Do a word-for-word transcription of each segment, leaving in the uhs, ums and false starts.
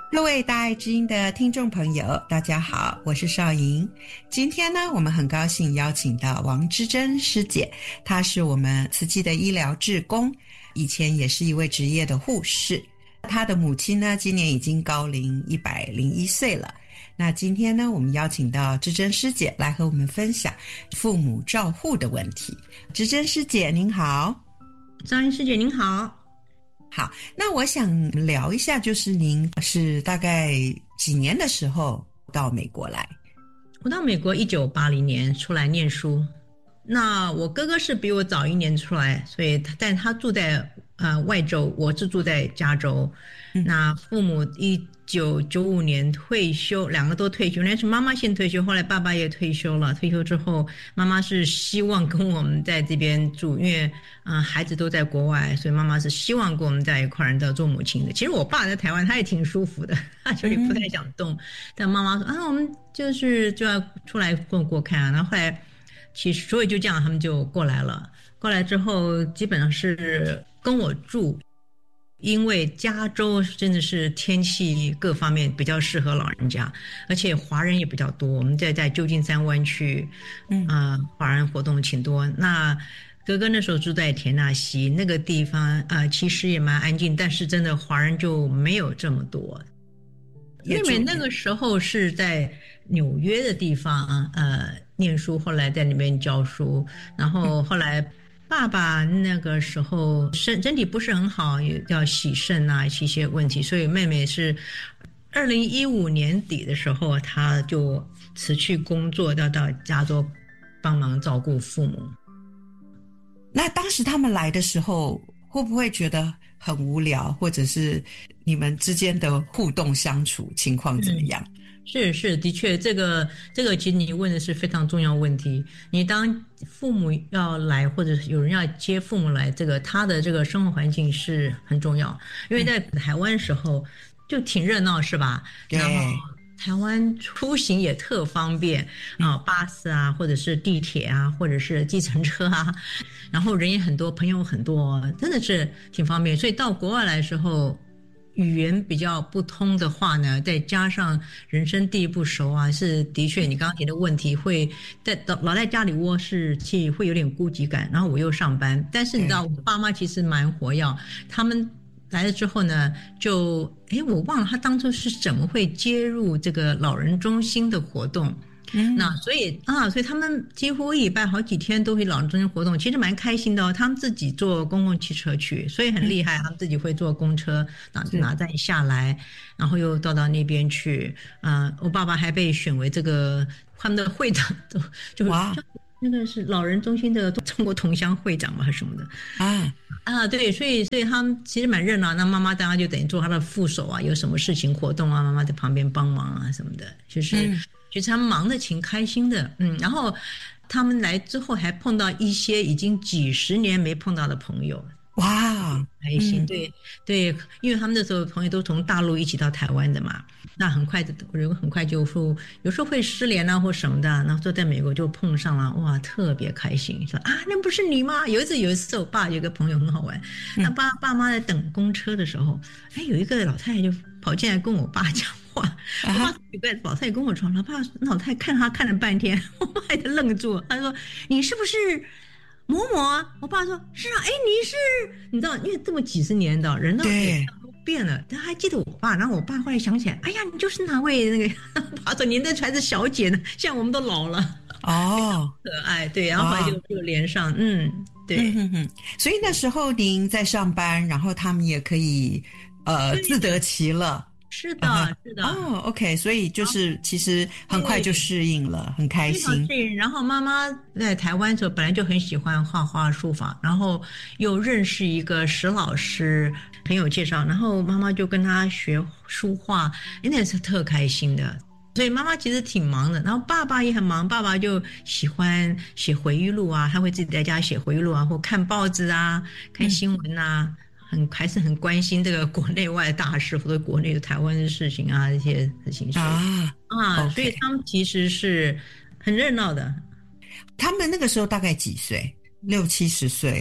各位大爱之音的听众朋友，大家好，我是少莹。今天呢，我们很高兴邀请到王之珍师姐，她是我们慈济的医疗志工，以前也是一位职业的护士。她的母亲呢，今年已经高龄一百零一岁了。那今天呢，我们邀请到之珍师姐来和我们分享父母照护的问题。之珍师姐您好。 少莹师姐您好。 好，那我想聊一下，就是您是大概几年的时候到美国来？ 我到美国一九八零年出来念书，那我哥哥是比我早一年出来，所以他但他住在呃外州，我是住在加州。嗯、那父母一九九五年退休，两个都退休，那是妈妈先退休，后来爸爸也退休了。退休之后，妈妈是希望跟我们在这边住，因为嗯、呃、孩子都在国外，所以妈妈是希望跟我们在一块儿的做母亲的。其实我爸在台湾他也挺舒服的，他就不太想动，嗯、但妈妈说啊，我们就是就要出来过过看啊。然后后来其实所以就这样，他们就过来了。过来之后，基本上是跟我住。因为加州真的是天气各方面比较适合老人家，而且华人也比较多。我们在在旧金山湾区，嗯啊、呃，华人活动挺多。那哥哥那时候住在田纳西那个地方，啊、呃，其实也蛮安静，但是真的华人就没有这么多。因为那个时候是在纽约的地方，呃，念书，后来在那边教书，然后后来。爸爸那个时候身身体不是很好，也要洗肾啊，一些问题，所以妹妹是二零一五年底的时候，她就辞去工作，要到加州帮忙照顾父母。 那当时他们来的时候，会不会觉得很无聊，或者是你们之间的互动相处情况怎么样？嗯是是，的确，这个这个其实你问的是非常重要问题。你当父母要来，或者有人要接父母来，这个他的这个生活环境是很重要。因为在台湾的时候就挺热闹，是吧？ 对。 然后台湾出行也特方便啊，巴士啊，或者是地铁啊，或者是计程车啊，然后人也很多，朋友很多，真的是挺方便。所以到国外来的时候。语言比较不通的话呢，再加上人生地不熟啊，是的确你刚刚提的问题，会在老在家里窝是其实会有点孤寂感。然后我又上班，但是你知道我爸妈其实蛮活跃，他们来了之后呢，就诶我忘了他当初是怎么会接入这个老人中心的活动。嗯、那所以啊，所以他们几乎一礼拜好几天都会老人中心活动，其实蛮开心的哦。他们自己坐公共汽车去，所以很厉害。嗯、他们自己会坐公车，哪哪站下来，然后又到到那边去。啊、呃，我爸爸还被选为这个他们的会长，就哇，那个是老人中心的中国同乡会长嘛，还是什么的啊啊，对，所以所以他们其实蛮热闹。那妈妈当然就等于做他的副手啊，有什么事情活动啊，妈妈在旁边帮忙啊什么的，就是。嗯其实他们忙得挺开心的，嗯，然后他们来之后还碰到一些已经几十年没碰到的朋友，哇，开心，嗯、对对，因为他们那时候朋友都从大陆一起到台湾的嘛，那很快的，人很快就说有时候会失联啊或什么的，然后就在美国就碰上了，哇，特别开心，说啊，那不是你吗？有一次有一次我爸有个朋友很好玩，那爸爸妈在等公车的时候，哎，有一个老太太就跑进来跟我爸讲。哇！我爸有个老太太跟我说，老爸老太太看他看了半天，我爸还愣住。他说：“你是不是某某啊？”我爸说：“是啊。”哎，你是你知道，因为这么几十年的人都变了，他还记得我爸。然后我爸后来想起来，哎呀，你就是哪位那个？爸说您这才是小姐呢，现在我们都老了。哦，可爱，对，然后后来就就连上，嗯，对。 嗯哼哼，所以那时候您在上班，然后他们也可以呃自得其乐。 是的， uh-huh. 是的。 哦 ，OK， 所以就是其实很快就适应了，很开心。 适应。然后妈妈在台湾的时候本来就很喜欢画画书法，然后又认识一个石老师，朋友介绍，然后妈妈就跟他学书画，那是特开心的。所以妈妈其实挺忙的，然后爸爸也很忙，爸爸就喜欢写回忆录啊，他会自己在家写回忆录啊，或看报纸啊，看新闻啊。嗯很还是很关心这个国内外的大事，或者国内的台湾的事情啊，这些事情啊啊， okay. 所以他们其实是很热闹的。 他们那个时候大概几岁？六七十岁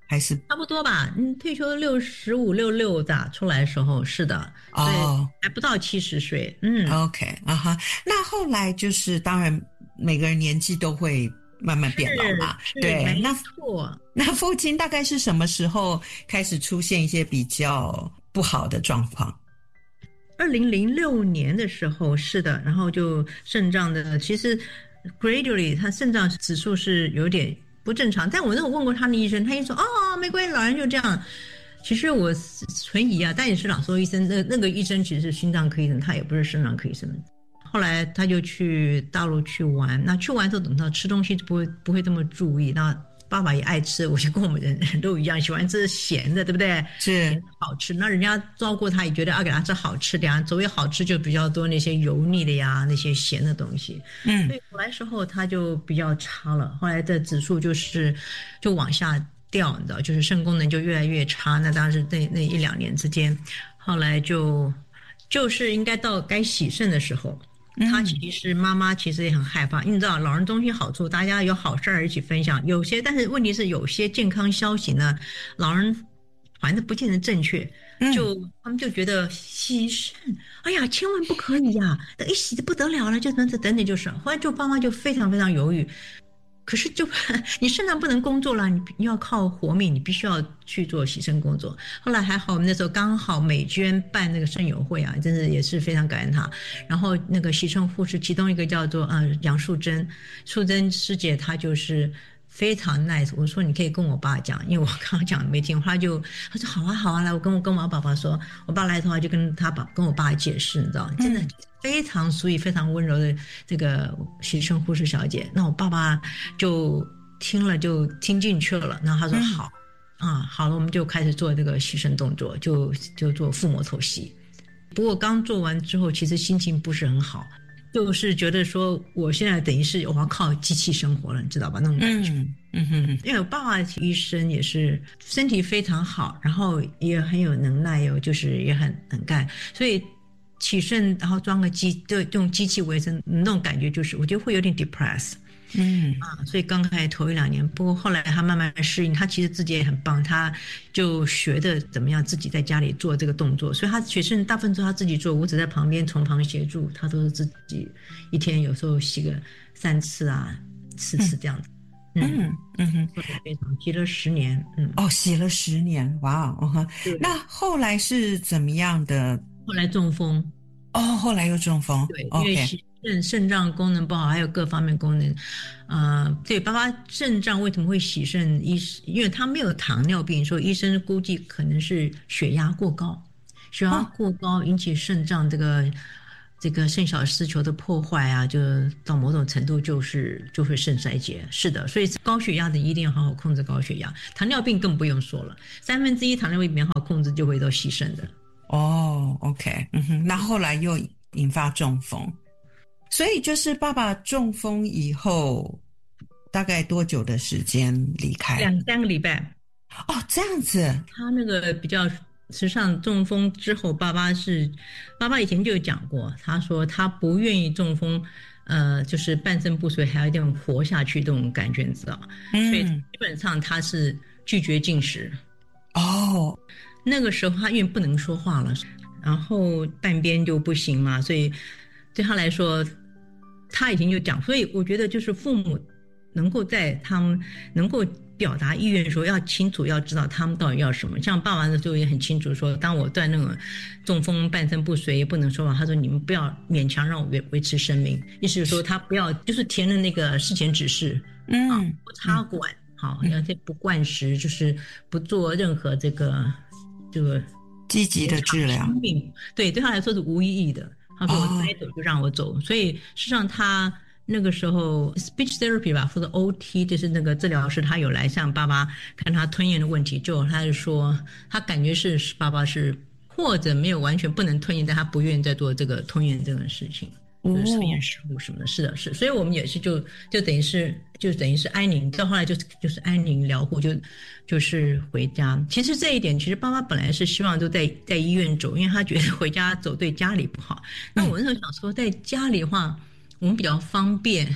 还是差不多吧？嗯，退休六十五六六的出来的时候，是的， 哦， 所以还不到七十岁。嗯 ，OK 啊哈。那后来就是当然每个人年纪都会慢慢变老嘛，对， 没那错。 那父亲大概是什么时候开始出现一些比较不好的状况？ 二零零六年的时候，是的，然后就肾脏的，其实 gradually 他肾脏指数是有点不正常，但我那时候问过他的医生，他医生说哦，没关系，老人就这样。其实我存疑啊，但也是老说医生，那那个医生其实是心脏科医生，他也不是肾脏科医生。后来他就去大陆去玩，那去玩之后等到吃东西就不会不会这么注意，那爸爸也爱吃，我就跟我们人人都一样，喜欢吃咸的，对不对？ 是好吃。那人家照顾他也觉得要给他吃好吃的呀，所谓好吃就比较多那些油腻的呀，那些咸的东西。 嗯， 所以后来时候他就比较差了，后来的指数就是就往下掉，你知道，就是肾功能就越来越差。那当时那那一两年之间，后来就就是应该到该洗肾的时候。他其实妈妈其实也很害怕，因为你知道老人中心好处，大家有好事儿一起分享。有些，但是问题是有些健康消息呢，老人反正不见得正确，就、嗯、他们就觉得洗肾，哎呀，千万不可以呀、啊，等一洗的不得了了，就等等等等就是。后来就爸妈就非常非常犹豫。可是就你肾脏不能工作了，你你要靠活命，你必须要去做洗肾工作。后来还好，我们那时候刚好美娟办那个肾友会啊，真的也是非常感恩她。然后那个洗肾护士其中一个叫做呃杨素贞，素贞师姐她就是非常 nice。我说你可以跟我爸讲，因为我刚刚讲没听，他就他说好啊好啊，来我跟我跟我爸爸说，我爸来的话就跟他爸跟我爸解释，你知道，真的。嗯非常所以非常温柔的这个洗肾护士小姐，那我爸爸就听了就听进去了，然后他说好、嗯、啊，好了，我们就开始做这个洗肾动作，就就做腹膜透析。不过刚做完之后，其实心情不是很好，就是觉得说我现在等于是我要靠机器生活了，你知道吧？那种感觉。嗯嗯哼，因为我爸爸医生也是身体非常好，然后也很有能耐，有就是也很能干，所以。起肾，然后装个机，就用机器为生，那种感觉就是，我觉得会有点 depress， 嗯啊，所以刚开始头一两年，不过后来他慢慢适应，他其实自己也很棒，他就学的怎么样自己在家里做这个动作，所以他起肾大部分都他自己做，我只在旁边从旁协助，他都是自己一天有时候洗个三次啊、四次这样子。 嗯嗯哼， 做得非常洗了十年，嗯哦，洗了十年，哇哦，那后来是怎么样的？ 后来中风， 哦，后来又中风， 对，因为肾肾脏功能不好，还有各方面功能，呃，对，爸爸肾脏为什么会洗肾？医因为他没有糖尿病，所以医生估计可能是血压过高，血压过高引起肾脏这个、哦、这个肾小丝球的破坏啊，就到某种程度就是就会肾衰竭。是的，所以高血压的一定要好好控制高血压，糖尿病更不用说了，三分之一糖尿病没好好控制就会到洗肾的。 哦 ，OK， 嗯哼，那后来又引发中风，所以就是爸爸中风以后，大概多久的时间离开？ 两三个礼拜。 哦，这样子。 他那个比较，实际上中风之后，爸爸是，爸爸以前就有讲过，他说他不愿意中风，呃，就是半身不遂，还有一点活下去这种感觉，你知道吗？嗯，所以基本上他是拒绝进食。 哦。 那个时候他因为不能说话了，然后半边就不行嘛，所以对他来说他已经就讲，所以我觉得就是父母能够在他们能够表达意愿的时候要清楚，要知道他们到底要什么。像爸爸的时候也很清楚说，当我在那种中风半身不遂也不能说话，他说你们不要勉强让我维维持生命，意思是说他不要就是填了那个事前指示，嗯、啊，不插管，嗯、好，而且不灌食，就是不做任何这个这个积极的治疗， 对，对他来说是无意义的。他说我该走就让我走，哦、所以事实上他那个时候 speech therapy 吧，或者 O T， 就是那个治疗师，他有来向爸爸看他吞咽的问题，就他就说他感觉是爸爸是或者没有完全不能吞咽，但他不愿意再做这个吞咽这种事情。就是实验食物什么的，是的，是，所以我们也是就就等于是就等于是安宁，到后来就就是安宁疗护，就就是回家。其实这一点，其实爸爸本来是希望都在在医院走，因为他觉得回家走对家里不好。那我那时候想说，在家里的话，我们比较方便，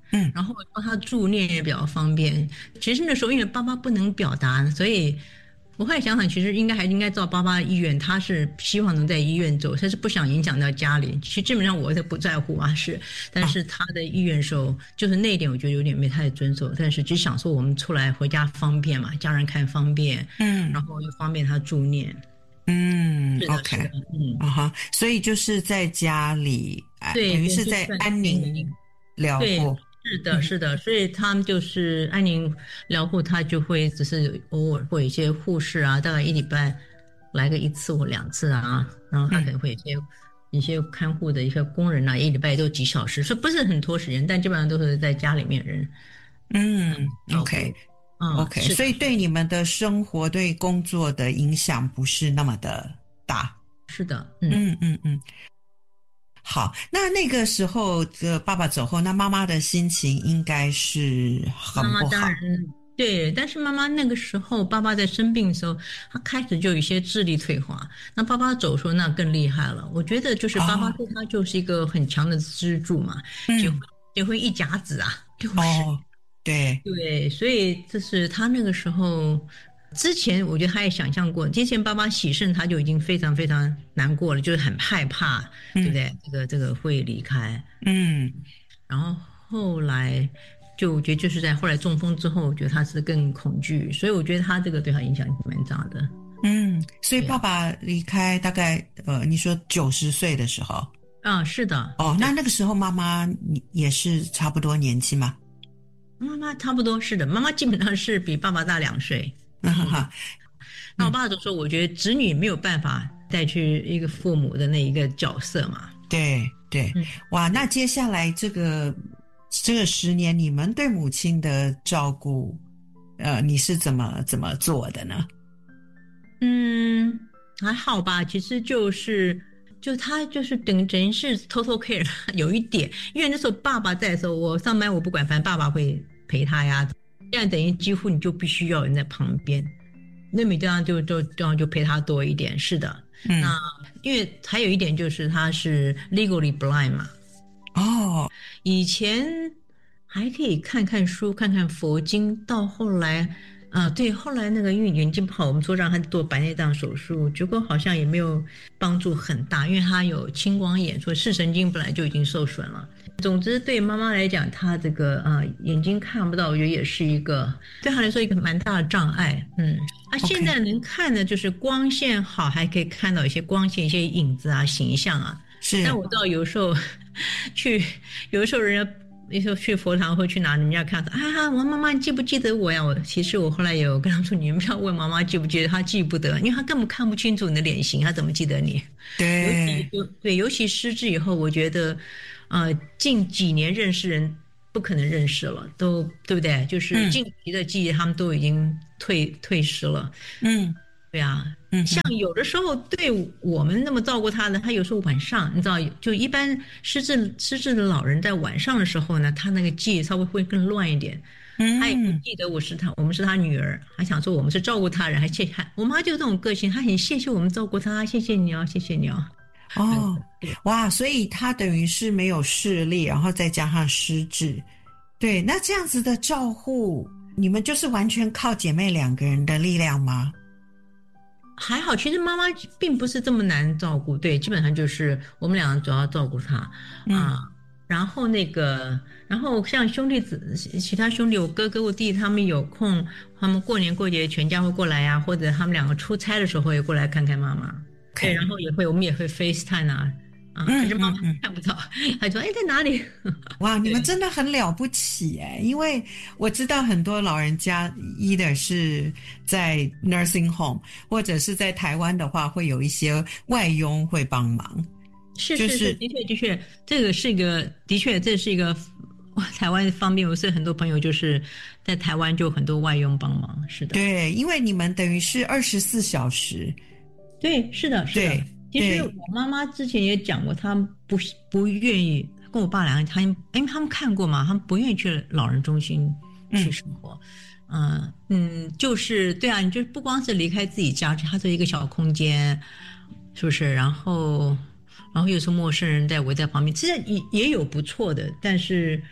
嗯，然后帮他助念也比较方便。其实那时候因为爸爸不能表达，所以我后来想想，其实应该还应该照爸爸的意愿，他是希望能在医院走，他是不想影响到家里。其实基本上我是不在乎啊，是，但是他的意愿的时候，就是那一点我觉得有点没太遵守。但是只想说我们出来回家方便嘛，家人看方便，嗯，然后又方便他助念。 嗯 ，OK， 嗯， 啊哈，所以就是在家里， 对， 等于是在安宁疗护。 是的，是的，所以他们就是安宁疗护，他就会只是偶尔会有一些护士啊，大概一礼拜来个一次或两次啊，然后他可能会有一些、嗯、一些看护的一些工人啊，一礼拜都几小时，所以不是很拖时间，但基本上都是在家里面人。 嗯 ，OK， 嗯 OK， 所以对你们的生活、对工作的影响不是那么的大。 是的，嗯嗯嗯嗯。好，那那个时候的爸爸走后，那妈妈的心情应该是很不好。 妈妈当然对，但是妈妈那个时候，爸爸在生病的时候，他开始就有一些智力退化。那爸爸走的时候，那更厉害了。我觉得就是爸爸对他就是一个很强的支柱嘛， 嗯、 结婚结婚一甲子啊，六十、 哦，对对，所以这是他那个时候。之前我觉得他也想象过，之前爸爸喜肾他就已经非常非常难过了，就是很害怕，嗯、对不对？这个这个会离开， 嗯， 然后后来就我觉得就是在后来中风之后，我觉得他是更恐惧，所以我觉得他这个对他影响蛮大的。 嗯，所以爸爸离开大概呃，你说九十岁的时候啊，是的。 哦，那那个时候妈妈也是差不多年纪吗？ 妈妈差不多是的，妈妈基本上是比爸爸大两岁。 嗯哈哈， 那我爸就说，我觉得子女没有办法带去一个父母的那一个角色嘛。 对对，嗯、哇，那接下来这个这个十年，你们对母亲的照顾，呃，你是怎么怎么做的呢？ 嗯，还好吧，其实就是就他就是等等于是 total care 有一点，因为那时候爸爸在的时候，我上班我不管，反正爸爸会陪他呀。现在等于几乎你就必须要有人在旁边，那你这样就就这样就陪他多一点。是的，嗯、那因为还有一点就是他是 legally blind 嘛。 哦， 以前还可以看看书、看看佛经，到后来啊、呃，对，后来那个因为眼睛不好，我们说让他做白内障手术，结果好像也没有帮助很大，因为他有青光眼，所以视神经本来就已经受损了。总之，对妈妈来讲，她这个呃眼睛看不到，我觉得也是一个对她来说一个蛮大的障碍。嗯，她、啊、现在能看的就是光线好，还可以看到一些光线、一些影子啊、形象啊。 是。 但我知道有时候去，有的时候人家有时候去佛堂或去哪，人家看到啊，我妈妈记不记得我呀？我其实我后来有跟他们说，你们不要问妈妈记不记得，她记不得，因为她根本看不清楚你的脸型，她怎么记得你？ 对， 尤其对，尤其失智以后，我觉得。呃，近几年认识人不可能认识了，都对不对？就是近期的记忆，他们都已经退、嗯、退失了。 嗯， 对啊，嗯，像有的时候对我们那么照顾他的，他有时候晚上，你知道，就一般失智失智的老人在晚上的时候呢，他那个记忆稍微会更乱一点。嗯，他也不记得我是他，我们是他女儿，还想说我们是照顾他人，还谢谢我妈就这种个性，她很谢谢我们照顾他，谢谢你哦，谢谢你哦。 哦，哇，所以他等于是没有视力，然后再加上失智，对，那这样子的照护，你们就是完全靠姐妹两个人的力量吗？ 还好，其实妈妈并不是这么难照顾，对，基本上就是我们两个主要照顾她啊、嗯。然后那个，然后像兄弟子，其他兄弟，我哥哥、我弟他们有空，他们过年过节全家会过来呀、啊，或者他们两个出差的时候也过来看看妈妈。对，然后也会，我们也会 FaceTime 啊，啊，可是妈妈看不到，她说：“哎，在哪里？” 哇，你们真的很了不起哎！因为我知道很多老人家，either是在 nursing home， 或者是在台湾的话，会有一些外佣会帮忙。 是是是，的确的确，这个是一个，的确这是一个台湾方面，我是很多朋友就是在台湾就很多外佣帮忙，是的。 对，因为你们等于是二十四小时。 对，是的，是的。其实我妈妈之前也讲过，她不不愿意跟我爸两个，他因为他们看过嘛，他们不愿意去老人中心去生活。嗯 呃、嗯，就是对啊，你就不光是离开自己家，它是一个小空间，是不是？然后然后又是陌生人在围在旁边，其实也也有不错的，但是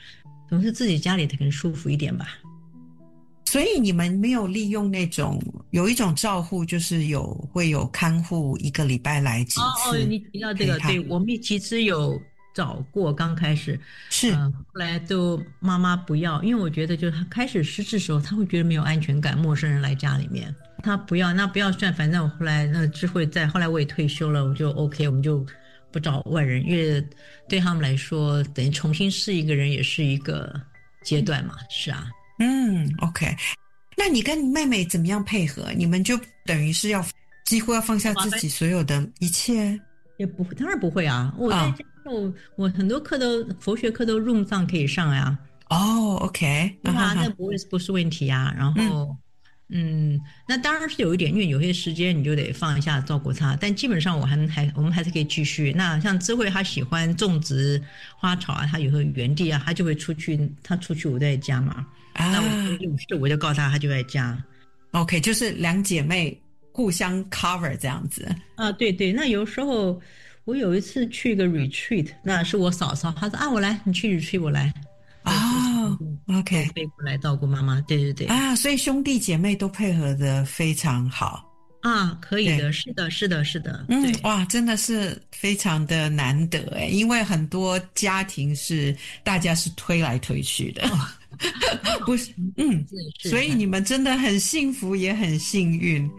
总是自己家里可能舒服一点吧。 所以你们没有利用那种有一种照护，就是有会有看护一个礼拜来几次？ 哦哦，你提到这个，对，我们其实有找过，刚开始是、 呃，后来都妈妈不要，因为我觉得就是他开始失智的时候，他会觉得没有安全感，陌生人来家里面，他不要，那不要算，反正我后来那智慧在，后来我也退休了，我就 OK， 我们就不找外人，因为对他们来说，等于重新适应一个人也是一个阶段嘛，是啊。 嗯 OK， 那你跟妹妹怎么样配合？你们就等于是要几乎要放下自己所有的一切？ 也不会，当然不会啊，我在家我、哦、我很多课都佛学课都 room 上可以上啊。 哦 OK， 对啊，那不会不是问题啊。然后 嗯, 嗯那当然是有一点，因为有些时间你就得放一下照顾他，但基本上我还还我们还是可以继续。那像智慧他喜欢种植花草啊，他有时候园地啊，他就会出去，他出去我在家嘛。啊、那我有事我就告诉他，他就在家。 OK， 就是两姐妹互相 cover 这样子。 啊，对对。那有时候我有一次去一个 retreat， 那是我嫂嫂，她说啊，我来，你去 retreat 我来。 哦 ，OK， 飞过来照顾妈妈，对对对。 啊，所以兄弟姐妹都配合的非常好。 啊，可以的，是的，是的，是的。 嗯，哇，真的是非常的难得诶，因为很多家庭是大家是推来推去的。哦不是，嗯，所以你们真的很幸福，也很幸运。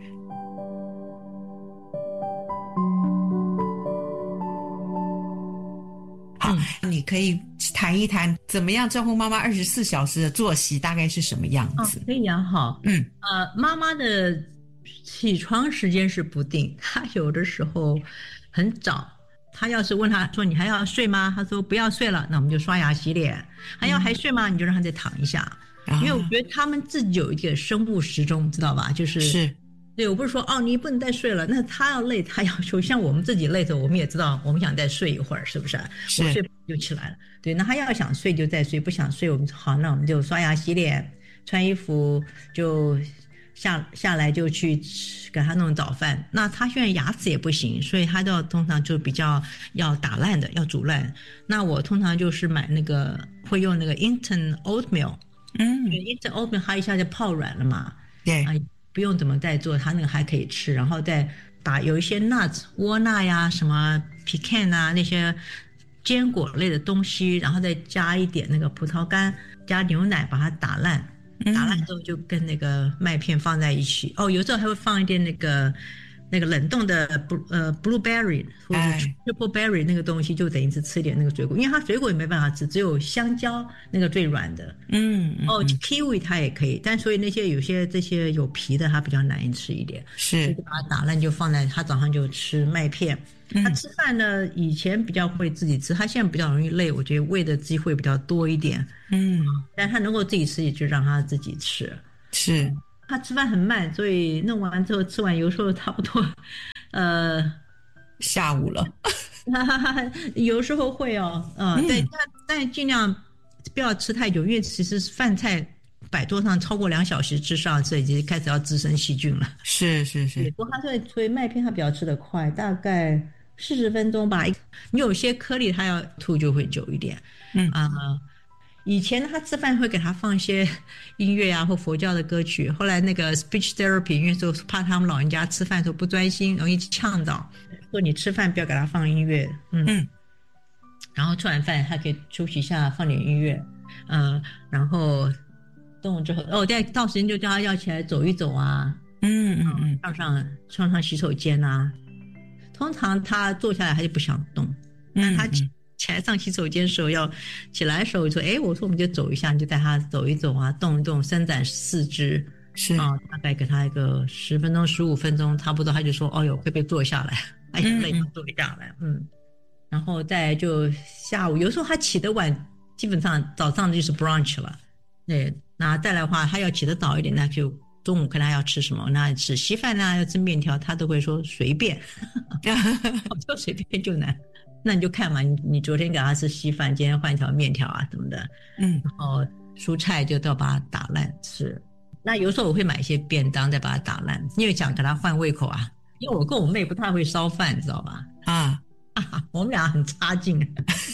好，嗯、你可以谈一谈怎么样照顾妈妈二十四小时的作息大概是什么样子？ 哦、可以啊，好， 嗯， 呃，妈妈的起床时间是不定，她有的时候很早。他要是问他说你还要睡吗？他说不要睡了，那我们就刷牙洗脸。还要还睡吗？你就让他再躺一下。因为我觉得他们自己有一个生物时钟，知道吧？就是是， 对，我不是说哦你不能再睡了，那他要累，他要休。像我们自己累的时候，我们也知道我们想再睡一会儿，是不是？ 是， 我睡就起来了。对，那他要想睡就再睡，不想睡我们好，那我们就刷牙洗脸，穿衣服就。下下来就去给他弄早饭，那他现在牙齿也不行，所以他就通常就比较要打烂的，要煮烂。那我通常就是买那个会用那个 instant oatmeal， 嗯 ，instant oatmeal 它一下就泡软了嘛， 对啊，不用怎么再做，它那个还可以吃，然后再打有一些 nuts 窝纳呀，什么 pecan 啊那些坚果类的东西，然后再加一点那个葡萄干，加牛奶把它打烂。打烂之后就跟那个麦片放在一起、嗯、哦，有时候还会放一点那个那个冷冻的 blue 呃 blueberry 或者 triple berry 那个东西，就等于是吃一点那个水果，因为它水果也没办法吃，只有香蕉那个最软的。嗯, 嗯哦 kiwi 它也可以，但所以那些有些这些有皮的它比较难以吃一点， 是就把它打烂就放在他早上就吃麦片。他吃饭呢，以前比较会自己吃，他现在比较容易累，我觉得喂的机会比较多一点。嗯，但他能够自己吃，也就让他自己吃。 是， 他吃饭很慢，所以弄完之后吃完，有时候差不多，呃， 下午了。 有时候会哦，呃、嗯，对，但但尽量不要吃太久，因为其实饭菜摆桌上超过两小时之上，这已经开始要滋生细菌了。 是是是， 不过他所以麦片他比较吃得快，大概四十分钟吧。你有些颗粒他要吐就会久一点。嗯啊、呃，以前他吃饭会给他放一些音乐啊或佛教的歌曲，后来那个 speech therapy 因为说怕他们老人家吃饭的时候不专心，容易呛到，说你吃饭不要给他放音乐。嗯，嗯然后吃完饭他可以休息一下，放点音乐。呃，然后动了之后，哦，再到时间就叫他要起来走一走啊。嗯嗯嗯，上上上上洗手间啊。通常他坐下来他就不想动，但他起来上洗手间的时候要起来的时候说，哎，我说我们就走一下，你就带他走一走啊，动一动，伸展四肢。是啊，大概给他一个十分钟、十五分钟，差不多他就说，哦哟，会不会坐下来？哎呀，累，坐下来。嗯，然后再就下午，有时候他起得晚，基本上早上就是 brunch 了。对，那再来的话，他要起得早一点，那就。中午看他要吃什么，那吃稀饭啊，要吃面条，他都会说随便，就随便就难。那你就看嘛，你你昨天给他吃稀饭，今天换一条面条啊什么的，嗯，然后蔬菜就都要把它打烂吃。那有时候我会买一些便当再把它打烂，因为想给他换胃口啊。因为我跟我妹不太会烧饭，你知道吧？啊。我们俩很差劲，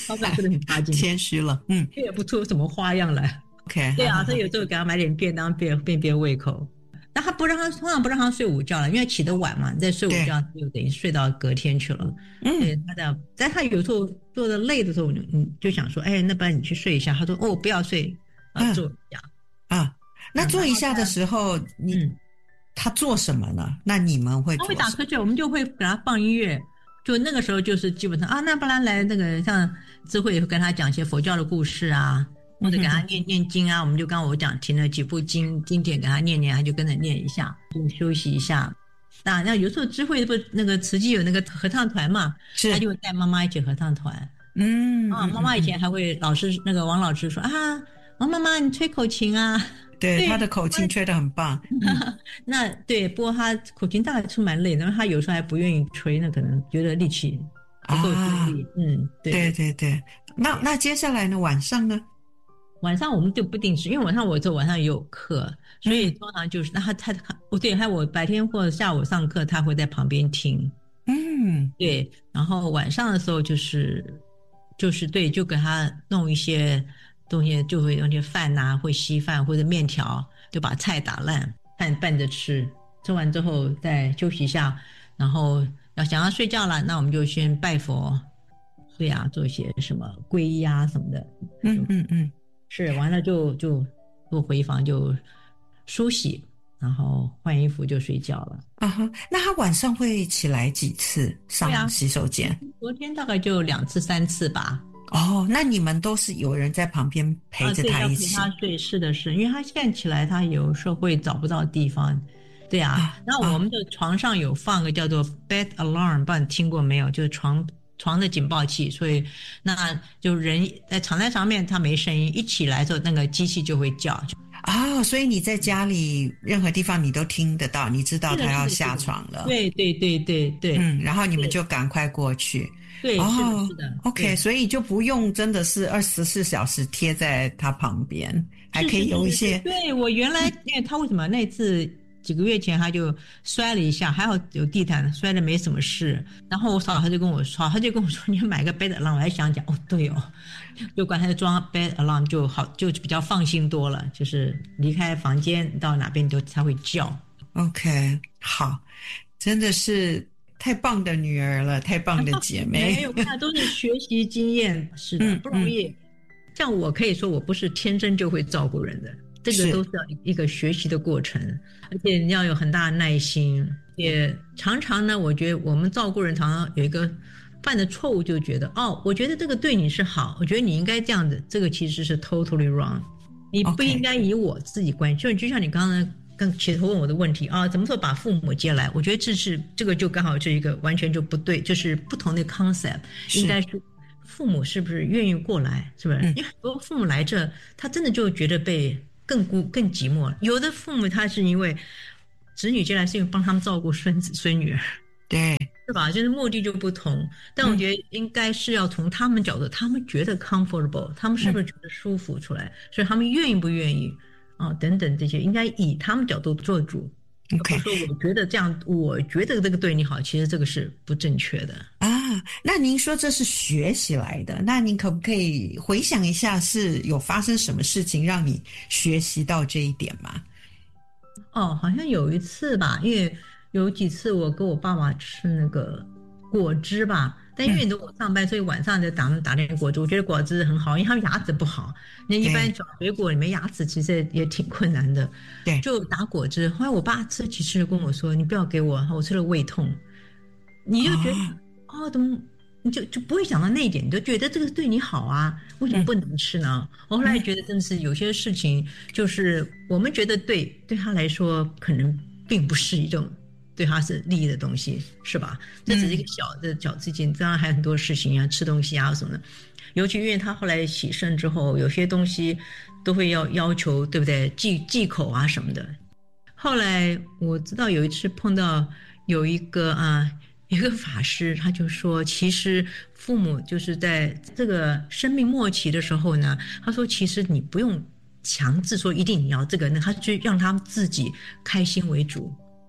老板真的很差劲， 谦虚了，嗯， 也不出什么花样来。 OK， 对啊，所以有时候给他买点便当便便便胃口。但他不让他通常不让他睡午觉了，因为起得晚嘛，你再睡午觉就等于睡到隔天去了。嗯，对他的，但他有时候做的累的时候，你就想说，哎，那不然你去睡一下。他说，哦，不要睡，啊，坐一下。 啊，那坐一下的时候，你、嗯、他做什么呢？那你们会做什么？ 他会打瞌睡，我们就会给他放音乐。就那个时候就是基本上啊，那不然来那个像智慧也会跟他讲一些佛教的故事啊。或者给他念念经啊，我们就刚刚我讲听了几部经经典给他念念，他就跟着念一下，就休息一下。那那有时候智慧不那个慈济有那个合唱团嘛，他就带妈妈一起合唱团。嗯啊，妈妈以前还会老师那个王老师说啊，王妈妈你吹口琴啊， 对，对他的口琴吹得很棒。 嗯、那对，不过他口琴大概出蛮累的，因为他有时候还不愿意吹，那可能觉得力气不够精力。啊、嗯，对对对对。那那接下来呢？晚上呢？ 晚上我们就不定时，因为晚上我做晚上也有课，所以通常就是那他他哦对，还有我白天或者下午上课，他会在旁边听。嗯，对，然后晚上的时候就是就是对，就给他弄一些东西，就会用些饭呐、啊，会稀饭或者面条，就把菜打烂，拌拌着吃。吃完之后再休息一下，然后要想要睡觉了，那我们就先拜佛，对啊，做一些什么皈依啊什么的。 嗯嗯嗯。 是完了就就就回房就梳洗，然后换衣服就睡觉了。 啊哈，那他晚上会起来几次上洗手间？ 啊、昨天大概就两次三次吧。 哦，那你们都是有人在旁边陪着他一起？ 啊、对，陪他睡，是的是，因为他现在起来，他有时候会找不到地方。对啊，那、啊、我们的床上有放个叫做 bed alarm， 不知道你听过没有？就是床。床的警报器，所以那就人在躺在上面，他没声音，一起来之后，那个机器就会叫。 哦，所以你在家里任何地方你都听得到，你知道他要下床了。 对对对对对。 嗯，然后你们就赶快过去。 对， 哦、 是的，是的。 OK， 所以就不用真的是二十四小时贴在他旁边，还可以有一些。 是是是是对，我原来因为他为什么那次。几个月前他就摔了一下，还好有地毯，摔了没什么事。然后我嫂他就跟我说，他就跟我说你要买个 bed alarm， 我还想讲哦对哦，就管他就装 bed alarm 就好，就比较放心多了。就是离开房间到哪边都他会叫。 OK， 好，真的是太棒的女儿了，太棒的姐妹。 没有，看都是学习经验，是的，不容易。嗯嗯、像我可以说我不是天生就会照顾人的。这个都是要一个学习的过程，而且你要有很大的耐心。也常常呢，我觉得我们照顾人常常有一个犯的错误，就觉得哦，我觉得这个对你是好，我觉得你应该这样子，这个其实是 totally wrong。你不应该以我自己关系， okay. 就像你刚刚刚其实问我的问题啊，怎么说把父母接来？我觉得这是这个就刚好是一个完全就不对，就是不同的 concept， 应该是父母是不是愿意过来，是不是？嗯、因为很多父母来这，他真的就觉得被。更孤更寂寞了。有的父母他是因为子女接来是因为帮他们照顾孙子孙女儿， 对， 是吧？就是目的就不同。但我觉得应该是要从他们角度，嗯、他们觉得 comfortable， 他们是不是觉得舒服出来？嗯、所以他们愿意不愿意啊、哦？等等这些，应该以他们角度做主。 OK， 说我觉得这样，我觉得这个对你好，其实这个是不正确的啊。那您说这是学习来的，那您可不可以回想一下，是有发生什么事情让你学习到这一点吗？ 哦，好像有一次吧，因为有几次我跟我爸爸吃那个果汁吧。但因为我上班，所以晚上就打打点果汁。我觉得果汁很好，因为他们牙齿不好。那一般小水果里面牙齿其实也挺困难的。 对， 就打果汁。后来我爸吃几次就跟我说：“你不要给我，我吃了胃痛。”你就觉得哦，怎么你就就不会想到那一点？你就觉得这个对你好啊，为什么不能吃呢？嗯、我后来觉得真的是有些事情，就是我们觉得对，对他来说可能并不是一种。对他是利益的东西，是吧？这只是一个小的小事情，当然还有很多事情啊，吃东西啊什么的。尤其因为他后来洗肾之后，有些东西都会要要求，对不对？忌忌口啊什么的。后来我知道有一次碰到有一个啊，一个法师，他就说，其实父母就是在这个生命末期的时候呢，他说其实你不用强制说一定你要这个，那他就让他们自己开心为主。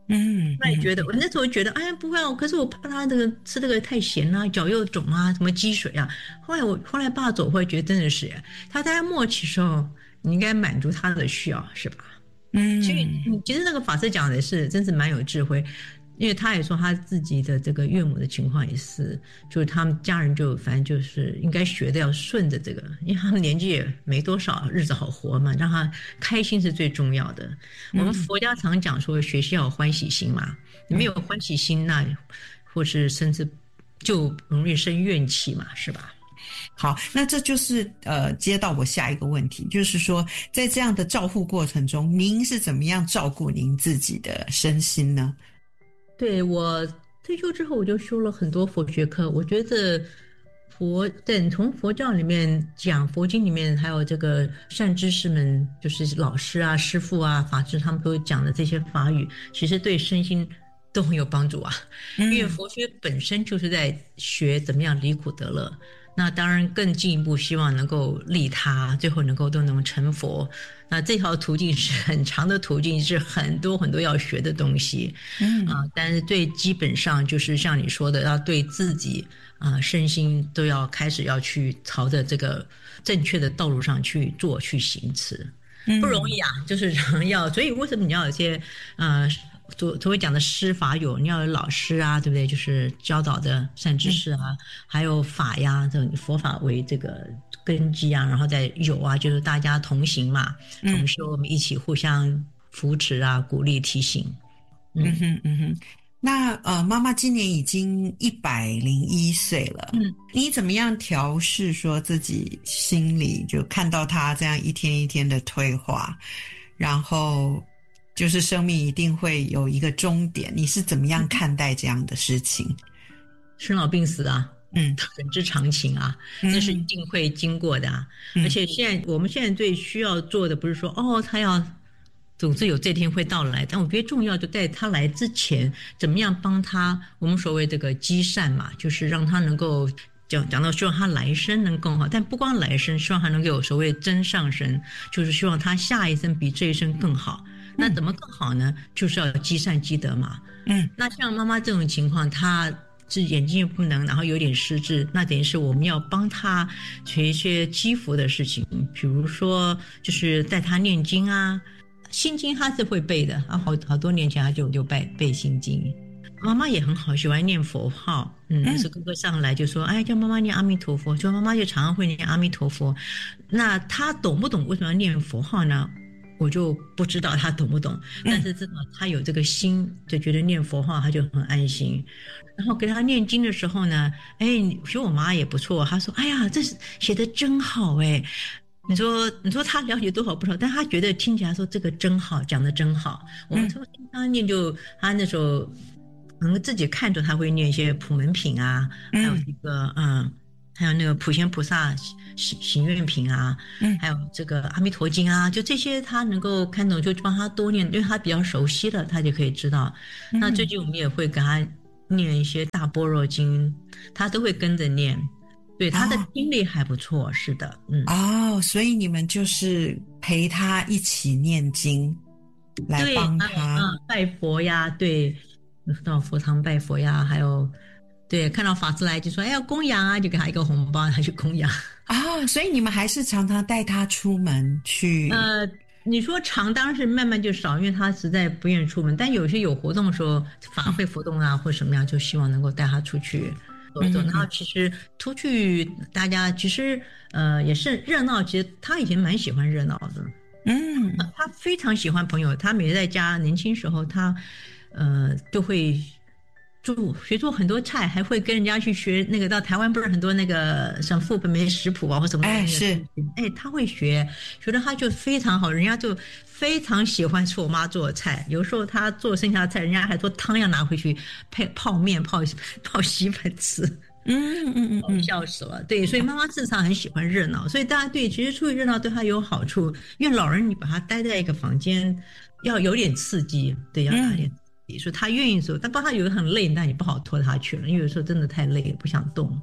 嗯那你觉得，我那时候觉得，哎呀，不会啊，可是我怕他这个吃这个太咸啊，脚又肿啊，什么积水啊。后来我后来爸走，会觉得真的是，他在末期的时候，你应该满足他的需要，是吧？所以嗯你其实那个法师讲的是，真是蛮有智慧。因为他也说他自己的这个岳母的情况也是，就是他们家人就反正就是应该学的要顺着这个，因为他们年纪也没多少，日子好活嘛，让他开心是最重要的。 嗯我们佛家常讲说学习要有欢喜心嘛，你没有欢喜心，那或是甚至就容易生怨气嘛，是吧？ 好，那这就是呃接到我下一个问题，就是说在这样的照护过程中，您是怎么样照顾您自己的身心呢？ 对，我退休之后，我就修了很多佛学课。我觉得佛，等从佛教里面讲，佛经里面还有这个善知识们，就是老师啊、师父啊、法师，他们都讲的这些法语，其实对身心都很有帮助啊。因为佛学本身就是在学怎么样离苦得乐。那当然更进一步希望能够利他，最后能够都能成佛。那这条途径是很长的途径，是很多很多要学的东西。嗯啊，但是最基本上就是像你说的，要对自己啊身心都要开始要去朝着这个正确的道路上去做去行持，不容易啊，就是人要，所以为什么你要有些呃。所所谓讲的师法有，你要有老师啊，对不对？就是教导的善知识啊，嗯、还有法呀，这种佛法为这个根基啊，然后再有啊，就是大家同行嘛，同修，我们一起互相扶持啊，鼓励提醒。 嗯, 嗯哼嗯哼。那呃，妈妈今年已经一百零一岁了，嗯，你怎么样调试说自己心里就看到她这样一天一天的退化，然后？就是生命一定会有一个终点，你是怎么样看待这样的事情？ 生老病死啊， 嗯， 人之常情啊，那是一定会经过的啊。嗯、而且现在我们现在最需要做的不是说哦，他要总之有这天会到来，但我觉得重要就在他来之前，怎么样帮他？我们所谓这个积善嘛，就是让他能够。讲讲到希望他来生能更好，但不光来生，希望他能够有所谓真上生，就是希望他下一生比这一生更好。那怎么更好呢？就是要积善积德嘛。嗯，那像妈妈这种情况，她是眼睛也不能，然后有点失智，那等于是我们要帮她学一些积福的事情，比如说就是带她念经啊，心经她是会背的啊，好好多年前她就就背背心经。妈妈也很好，喜欢念佛号。嗯，那时哥哥上来就说：“哎，叫妈妈念阿弥陀佛。”就妈妈就常常会念阿弥陀佛。那她懂不懂为什么要念佛号呢？我就不知道她懂不懂，但是知道她有这个心，就觉得念佛号她就很安心。然后给她念经的时候呢，哎，其实我妈也不错，她说：“哎呀，这写的真好哎。”你说，你说他了解多少不少，但他觉得听起来说这个真好，讲的真好。我们说听他念就，他那时候能自己看着他会念一些普门品啊，还有一个嗯，还有那个普贤菩萨行行愿品啊，嗯，还有这个阿弥陀经啊，就这些他能够看懂，就帮他多念，因为他比较熟悉了，他就可以知道。嗯、那最近我们也会给他念一些大般若经，他都会跟着念。对，他的听力还不错，哦、是的，嗯。 哦，所以你们就是陪他一起念经，来帮他、 嗯、拜佛呀，对，到佛堂拜佛呀，还有，对，看到法师来就说，哎，要供养啊，就给他一个红包，他去供养。 哦，所以你们还是常常带他出门去？ 呃，你说常当然是慢慢就少，因为他实在不愿意出门，但有些有活动的时候，法会活动啊，或什么样，就希望能够带他出去。走走，然后其实出去，大家其实呃也是热闹。其实他以前蛮喜欢热闹的，嗯，他非常喜欢朋友。他每次在家年轻时候，他呃都会做学做很多菜，还会跟人家去学那个。到台湾不是很多那个像副本没食谱啊或什么， 哎是， 哎他会学，学得他就非常好，人家就非常喜欢吃我妈做的菜。有时候他做剩下的菜，人家还说汤要拿回去配泡面、泡泡稀饭吃。嗯嗯嗯嗯，笑死了。对，所以妈妈事实上很喜欢热闹，所以大家对其实出去热闹对她有好处。因为老人你把他待在一个房间，要有点刺激，对，要有点刺激。所以他愿意说，但帮他有的很累，那你不好拖他去了，因为有时候真的太累了，不想动。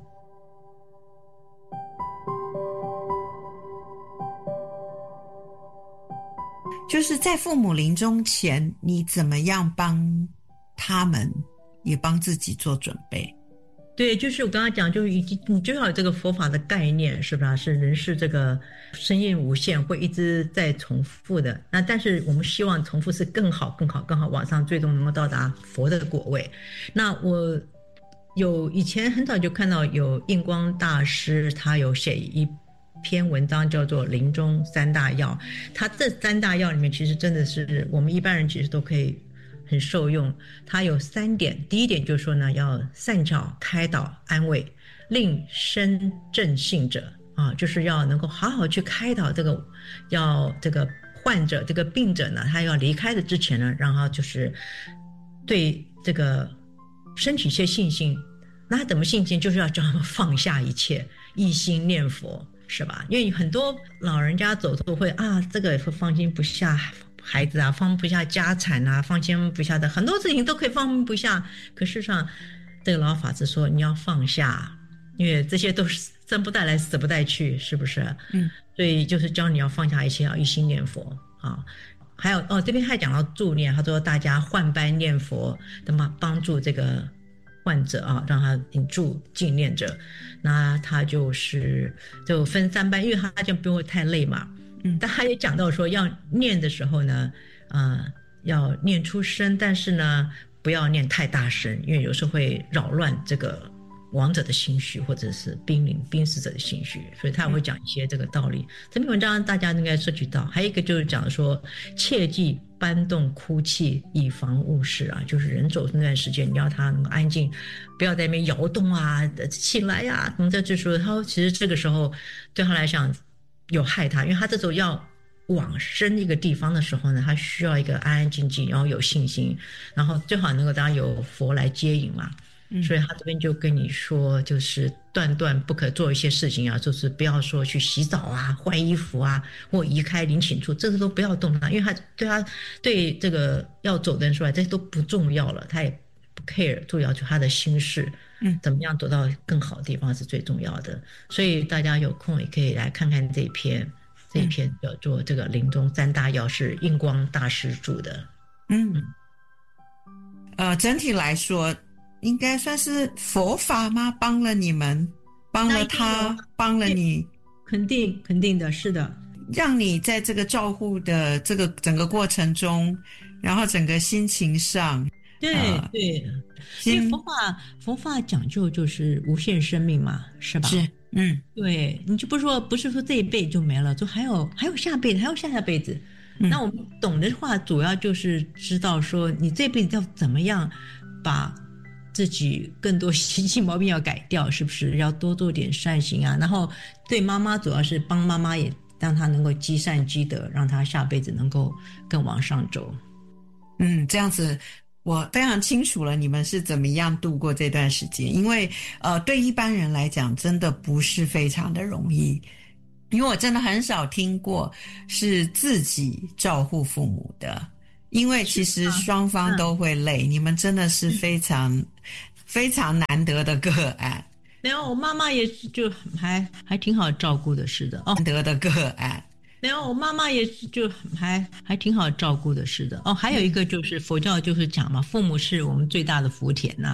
就是在父母临终前，你怎么样帮他们，也帮自己做准备？ 对，就是我刚刚讲，就是已经你就要有这个佛法的概念，是吧？是人是这个生命无限，会一直在重复的。那但是我们希望重复是更好、更好、更好，往上最终能够到达佛的果位。那我有以前很早就看到有印光大师，他有写一篇文章叫做《临终三大要》，他这三大要里面其实真的是我们一般人其实都可以很受用。它有三点，第一点就是说呢，要善巧开导安慰，令身正信者啊，就是要能够好好去开导这个，要这个患者这个病者呢，他要离开的之前呢，让他就是对这个身体一些信心。那他怎么信心？就是要叫他们放下一切，一心念佛，是吧？因为很多老人家走都会啊，这个放心不下孩子啊，放不下家产啊，放心不下的很多事情都可以放不下。可事实上，这个老法师说你要放下，因为这些都是生不带来，死不带去，是不是？嗯，所以就是教你要放下一切，要一心念佛啊。还有哦，这边还讲到助念，他说大家换班念佛，那么帮助这个患者啊，让他引助静念者。那他就是就分三班，因为他就不会太累嘛。嗯，但他也讲到说，要念的时候呢，呃，要念出声，但是呢，不要念太大声，因为有时候会扰乱这个亡者的心绪，或者是濒临濒死者的心绪，所以他也会讲一些这个道理。这篇文章大家应该涉及到，还有一个就是讲说，切忌搬动哭泣，以防误事啊，就是人走那段时间，你要他能够安静，不要在那边摇动啊，起来呀、啊，这就说他其实这个时候对他来讲有害他，因为他这时候要往生一个地方的时候呢，他需要一个安安静静，然后有信心，然后最好能够当然有佛来接引嘛。嗯、所以他这边就跟你说，就是断断不可做一些事情啊，就是不要说去洗澡啊、换衣服啊，或移开陵寝处，这个都不要动它，因为他对他对这个要走的人说来，这些都不重要了，他也不 care， 重要就他的心事。嗯，怎么样走到更好的地方是最重要的。所以大家有空也可以来看看这一篇，这一篇叫做这个临终三大要，是印光大师著的。 嗯，呃，整体来说应该算是佛法吗？帮了你们，帮了他，帮了你， 肯定肯定的，是的， 让你在这个照护的这个整个过程中，然后整个心情上， 对、呃、对，因为佛法佛法讲究就是无限生命嘛，是吧？ 是，嗯， 对，你就不是说不是说这一辈就没了，就还有还有下辈子，还有下下辈子。嗯、那我们懂的话，主要就是知道说，你这辈子要怎么样把自己更多习气毛病要改掉，是不是要多做点善行啊？然后对妈妈主要是帮妈妈，也让她能够积善积德，让她下辈子能够更往上走。 嗯，这样子我非常清楚了你们是怎么样度过这段时间，因为呃，对一般人来讲真的不是非常的容易，因为我真的很少听过是自己照顾父母的，因为其实双方都会累、嗯、你们真的是非常、嗯、非常难得的个案。 没有，我妈妈也是就还还挺好照顾的，是的，哦， 难得的个案。 没有，我妈妈也是就还还挺好照顾的，是的，哦，还有一个就是佛教就是讲嘛，父母是我们最大的福田呐、啊。